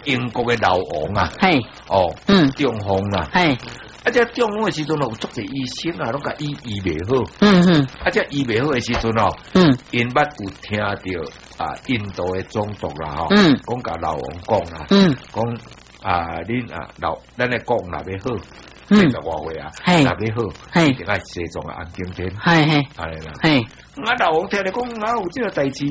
英国的老王啊， 嘿， 哦，中风啊， 嘿， 啊，这中风的时阵哦，有足侪医生啊，拢甲医袂好，啊，这医袂好的时阵哦，因捌有听到啊，印度的总督啦，吼，讲甲老王讲啦，讲啊，恁啊咱的国若要好。75岁啊，若要好，一定爱西藏的安景天，安尼啦。啊，老王听你讲啊，有这个代志，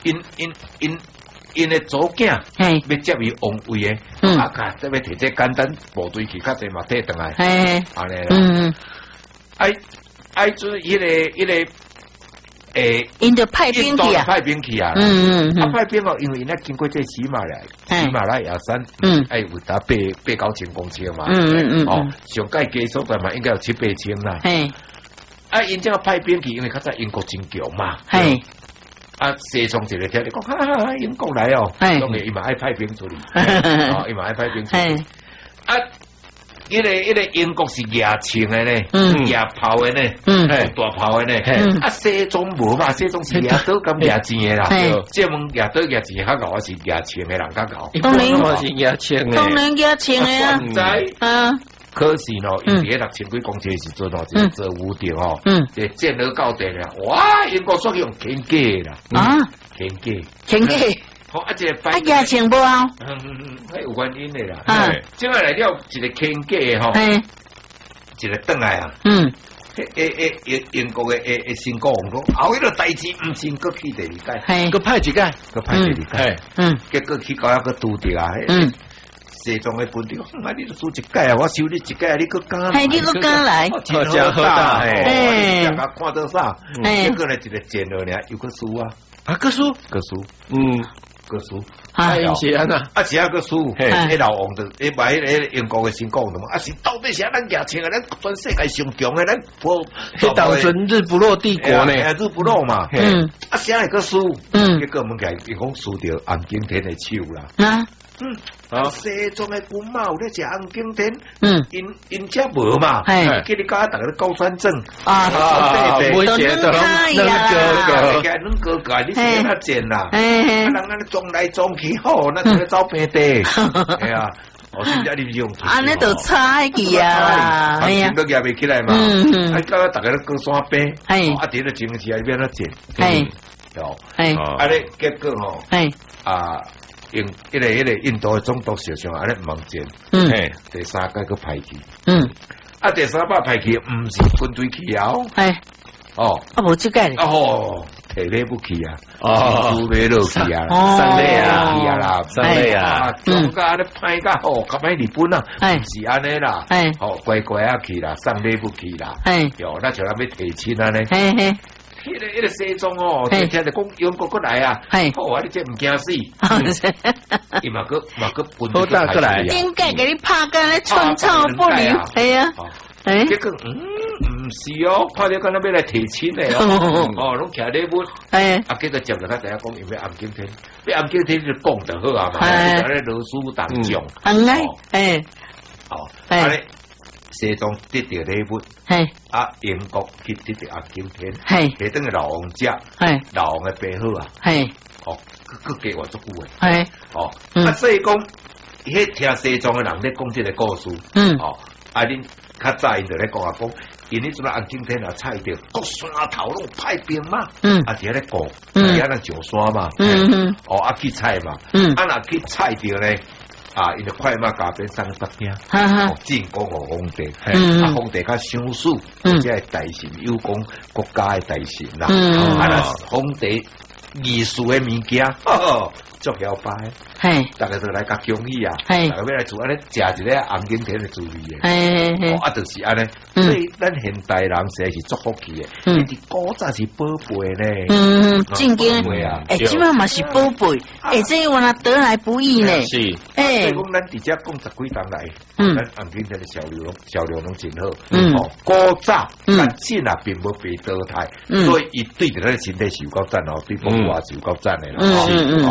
因的祖囝要接伊王位的，啊，这要摕这简单部队去，较济嘛摕转来，安尼啦。哎，就是迄个。 因着派兵去啊， 派兵去啊，派兵哦，因为因咧经过这喜马拉雅山，哎，有达8,900公尺嘛，哦，上界基础个嘛，应该有7,800啦，啊，因这个派兵去，因为较早英国真强嘛，啊，西藏一个听你讲，哈，英国来哦，当然伊嘛爱派兵出去，哦，伊嘛爱派兵出去，啊。一个英国是野枪的呢，野炮的呢，大炮的呢，啊西藏无嘛，西藏是野刀咁野钱的啦，这门野刀野钱较搞是野枪的人较搞， 当然是野枪的， 当然野枪的啊，可是呢，因伫6000几公尺的时阵哦，就做无着哦，这战略高地啦，哇，英国所用天价啦， 天价。 啊，一个啊，野枪无啊？ 迄有原因的啦。即摆来了一个天价吼，一个转来啊。英国的新国王讲，后迄个代志毋是搁去第二届， 搁派一届， 结果去到个拄着啊。西藏的本地，你都输一届啊，我收你一届，你搁敢来？ 你搁敢来？ 真好大，你大家看到啥？结果呢，一个战略呢，又搁输啊， 搁输， 个输， 是安那， 是啊个输，迄老王的，把迄英国嘅新国王嘛，是到底是咱野枪啊，咱全世界上强嘅，咱迄当阵日不落帝国呢， 日不落嘛，是啊个输，结果我们伊讲输掉安景天的手啦，西藏的军马有咧食安景天，因遮无嘛，叫你教大家高山症威胁的能哥，你是较贱啦，人安装来装去好，那就走平地，系啊，现在你用， 安尼就差去啊， 哎呀，都夹袂起来嘛，教大家都高山病，啊，伫咧情绪啊，变得贱，啊咧结果吼，迄个印度的总督首相安尼忙前，第3届个派去，第3摆派去，毋是军队去啊， 无即届咧， 提礼不去啊，输袂落去啊， 上礼啊， 去啊啦， 上礼啊， 中家咧歹甲好，甲歹日本啊，毋是安尼啦，乖乖啊去啦，上礼不去啦，哟，那就咱要提亲啊呢。迄个西藏哦，听着讲英国过来啊，好啊，你这唔惊死，伊嘛个好大过来， 顶届给你拍干咧寸草不离，系啊， 结果唔是哦，看到敢若要来提亲诶哦，拢徛咧问，结果接着他第一讲因为安景天，要安景天就讲就好啊嘛，就咧罗斯当将，安尼。西藏得到礼物，英国去得到安景天，下等个老王家，老王的爸好啊，佮加我足久诶，所以讲，迄听西藏的人咧讲这个故事，恁较早因就咧讲啊，讲因迄阵安景天啊，踩着各山头拢派兵嘛，伫咧过，伫咧上山嘛，去踩嘛，若去踩着咧。因为快马加鞭上北京，进攻皇帝，皇帝较想死，或者大臣有功国家的大臣啦，那皇帝艺术的物件，足摇摆，大家都来甲恭喜啊，大家要来做安尼，食一个安景天的滋味的，就是安尼，所以咱现代人实是足福气的，因为古早是宝贝呢， 正经，即摆嘛是宝贝，这原来得来不易呢， 是，所以讲咱直接讲10几年来，咱安景天的销量拢真好，古早但真啊并无被淘汰，所以伊对着咱身体受够赞哦，对国外受够赞的啦，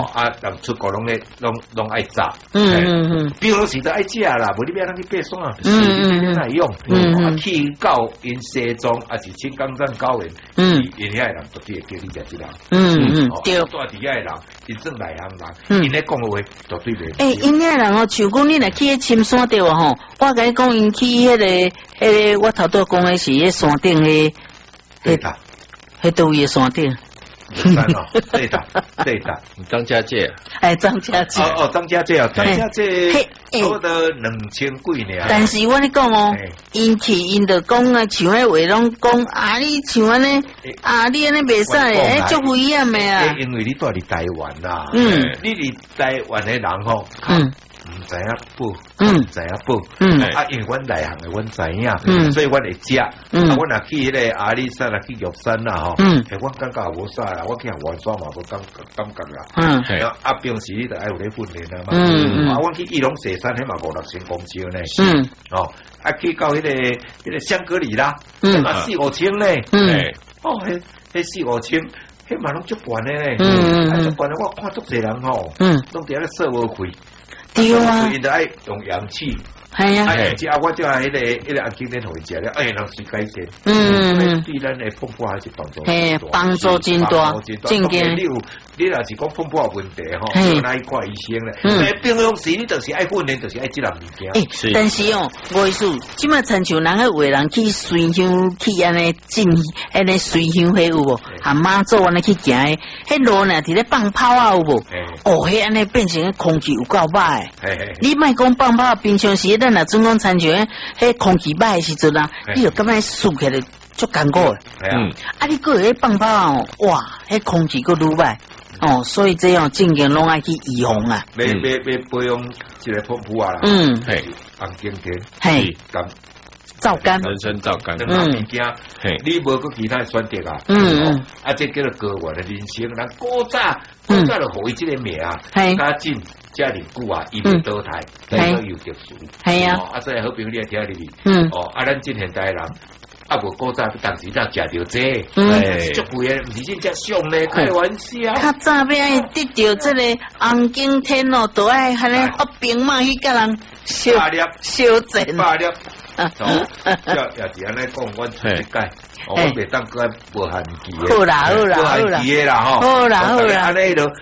人出国拢爱炸，比如是都爱食啦，无你别人去爬山，是来用，去到因西藏还是青冈山高原，因遐人绝对会叫你食即人，对，住伫遐人，因正内行人，因咧讲话绝对袂。 因遐人哦，像讲你若去深山地哦吼，我甲你讲，因去迄个，我头拄讲的是迄山顶迄倒位的山顶。 对的， 张家界， 张家界， 张家界，我的2000几年。 但是我咧讲哦，因去因着讲啊，像迄话拢讲啊，你像安尼啊，你安尼袂使，足危险的啊。 因为你住伫台湾啦，你伫台湾的人吼，唔知影报，唔知影报，因为阮内行的，阮知影，所以阮会食。阮若去迄个阿里山啊，去玉山啦，吼，阮感觉无啥啦，我去行玩耍嘛，无感觉啦。平时你就爱有咧训练啊嘛。阮去义龙雪山，迄嘛5-6千公尺呢。去到迄个香格里拉，迄嘛4-5千呢。迄4-5千，迄嘛拢足悬的呢。足悬的，我看足侪人吼，拢伫咧说无开。 对啊， 因得爱用氧气， 系啊， 我就系迄个阿今天同伊食了，人水改善，对咱的风波还是帮助， 帮助真大，正经。 你若是讲风波有问题吼，就来看医生咧。平常时你就是爱训练，就是爱即样物件。 但是哦，我意思，即马亲像人个为人去随乡去安尼进，安尼随乡迄有无？含妈祖安尼去行诶，迄路呢伫咧放炮啊有无？迄安尼变成空气有够歹。你莫讲放炮，平常时咱若总讲参像迄空气歹诶时阵啊，你就感觉竖起来足艰苦诶。你个迄放炮哦，哇，迄空气佫愈歹。所以这样正经拢爱去预防啊。 要培养一个丰富啊啦。红景天，咁皂苷， 人参皂苷， 物件，你无个其他选择啊。这叫做高原的人生，人古早就互伊即个名啊，加进遮尔久啊，伊袂倒台，但是有特殊。 系啊， 所以好朋友你来听入去。咱真现代人。无古早当时才食着这，足贵诶，毋是真正俗咧，开玩笑。 较早要爱得着这个红景天哦，都爱安尼发兵马去甲人修正。 8粒，也是安尼讲，阮出一届，我袂当搁无限期诶。 好啦， 无限期诶啦吼。 好啦， 安尼就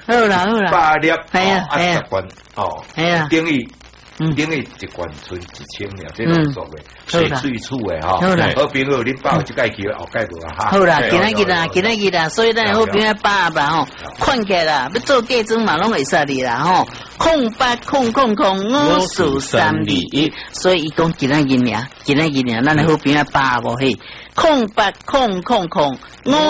8粒，10罐等于。等于一罐存1000了，这种俗的，水处的哈。好朋友，你报这届去，后届无啊哈。 好啦，今仔日啦，所以咱好朋友把吧吼，看起啦，要做嫁妆嘛，拢会使你啦吼。0800543221，所以伊讲今仔日，咱的好朋友把无嘿，0800543221。